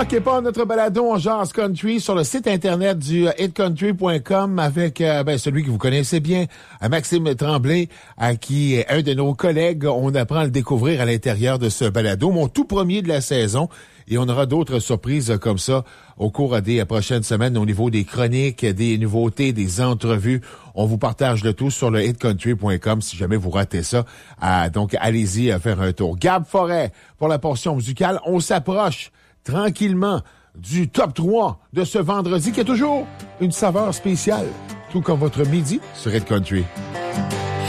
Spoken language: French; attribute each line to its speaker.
Speaker 1: manquez pas notre balado en jazz country sur le site internet du hitcountry.com avec celui que vous connaissez bien, Maxime Tremblay, qui est un de nos collègues. On apprend à le découvrir à l'intérieur de ce balado, mon tout premier de la saison. Et on aura d'autres surprises comme ça au cours des prochaines semaines au niveau des chroniques, des nouveautés, des entrevues. On vous partage le tout sur le hitcountry.com si jamais vous ratez ça. Donc, allez-y faire un tour. Gab Forêt, pour la portion musicale, on s'approche tranquillement du top 3 de ce vendredi qui a toujours une saveur spéciale, tout comme votre midi sur Hit Country.